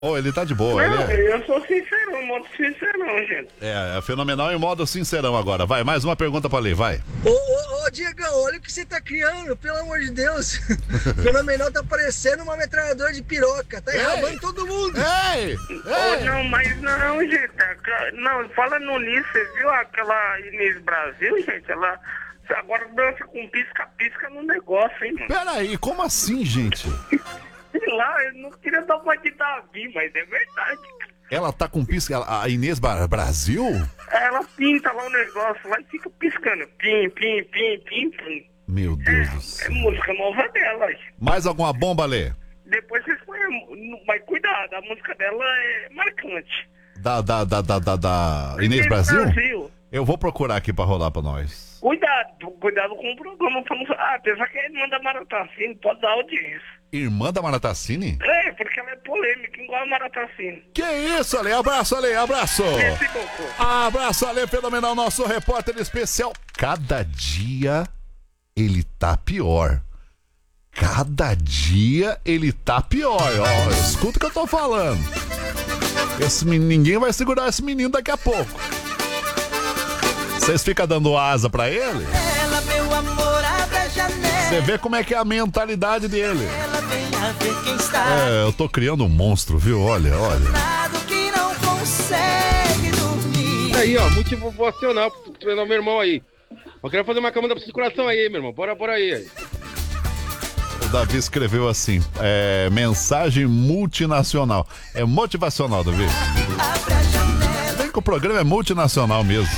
Oh, ele tá de boa, Não, ele eu sou sincerão, modo sincerão, gente. é fenomenal em modo sincerão agora. Vai, mais uma pergunta pra ler, vai. Ô, Diegão, olha o que você tá criando, pelo amor de Deus. Fenomenal tá parecendo uma metralhadora de piroca, tá enrabando todo mundo. Ei! Oh, não, mas não, gente. Não, falando nisso, você viu aquela Inês Brasil, gente? Ela agora dança com pisca-pisca no negócio, hein, mano? Peraí, como assim, gente? Sei lá, eu não queria dar uma de Davi, mas é verdade. Ela tá com pisca, a Inês Brasil? Ela pinta lá o negócio, lá e fica piscando. Pim, pim, pim, pim, pim. Meu Deus do céu. É música nova dela. Mais alguma bomba, Lê? Depois vocês põem, mas cuidado, a música dela é marcante. Da Inês Brasil? Eu vou procurar aqui pra rolar pra nós. Cuidado com o programa. Apesar que é irmã da Maratacine, pode dar audiência. Irmã da Maratacine? É, porque ela é polêmica, igual a Maratacine. Que isso, Ale? Abraço, Ale, abraço! Abraço, Ale, fenomenal, nosso repórter especial. Cada dia ele tá pior. Cada dia ele tá pior. Ó, escuta o que eu tô falando. Ninguém vai segurar esse menino daqui a pouco. Vocês ficam dando asa pra ele? Ela, meu amor, abre a janela. Você vê como é que é a mentalidade dele. Ela vem a ver quem está. É, eu tô criando um monstro, viu? Olha. Que não consegue dormir. Aí, ó, motivacional pro treinar meu irmão aí. Eu quero fazer uma camada pra circulação aí, meu irmão. Bora aí. O Davi escreveu assim, mensagem multinacional. É motivacional, Davi. Bem que o programa é multinacional mesmo.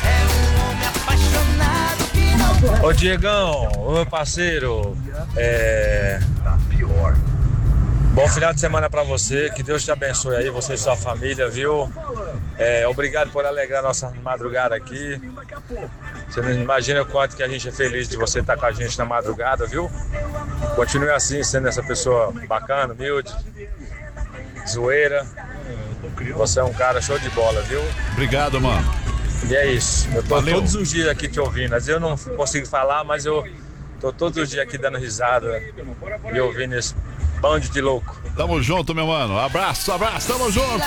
Ô Diegão, ô meu parceiro, tá pior. Bom final de semana pra você, que Deus te abençoe aí, você e sua família, viu? Obrigado por alegrar nossa madrugada aqui. Você não imagina o quanto que a gente é feliz de você estar com a gente na madrugada, viu? Continue assim, sendo essa pessoa bacana, humilde, zoeira. Você é um cara show de bola, viu? Obrigado, mano. E é isso, eu tô Valeu. todos os dias aqui te ouvindo. Às vezes eu não consigo falar, mas eu tô todos os dias aqui dando risada e ouvindo esse bando de louco. Tamo junto, meu mano. Abraço. Tamo junto.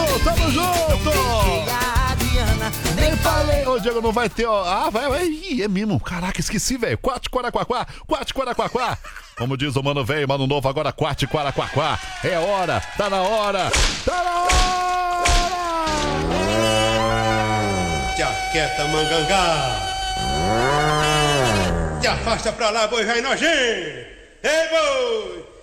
Nem falei. Ô, Diego, não vai ter, ó. Ah, vai. Ih, é mesmo. Caraca, esqueci, velho. Quate Quaraquaquá. Como diz o mano velho, mano novo, agora Quate Quaraquaquá. É hora, tá na hora. Te aquieta, mangangá. Te afasta pra lá, boi vai nojento. Ei, boi!